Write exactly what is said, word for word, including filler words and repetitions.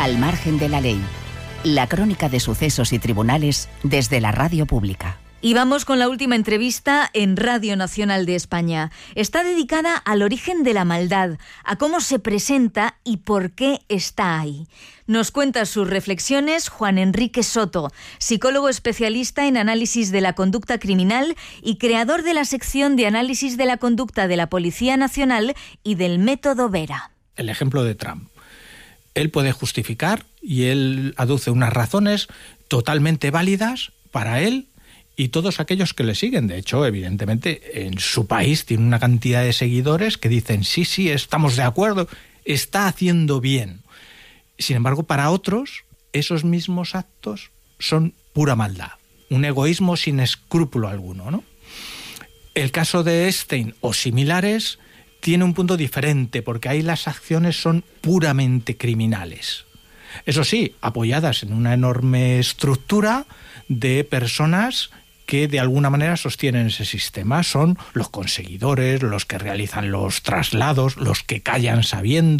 Al margen de la ley. La crónica de sucesos y tribunales desde la radio pública. Y vamos con la última entrevista en Radio Nacional de España. Está dedicada al origen de la maldad, a cómo se presenta y por qué está ahí. Nos cuenta sus reflexiones Juan Enrique Soto, psicólogo especialista en análisis de la conducta criminal y creador de la sección de análisis de la conducta de la Policía Nacional y del método Vera. El ejemplo de Trump. Él puede justificar y él aduce unas razones totalmente válidas para él y todos aquellos que le siguen. De hecho, evidentemente, en su país tiene una cantidad de seguidores que dicen sí, sí, estamos de acuerdo, está haciendo bien. Sin embargo, para otros, esos mismos actos son pura maldad, un egoísmo sin escrúpulo alguno, ¿no? El caso de Epstein o similares tiene un punto diferente, porque ahí las acciones son puramente criminales. Eso sí, apoyadas en una enorme estructura de personas que de alguna manera sostienen ese sistema. Son los conseguidores, los que realizan los traslados, los que callan sabiendo.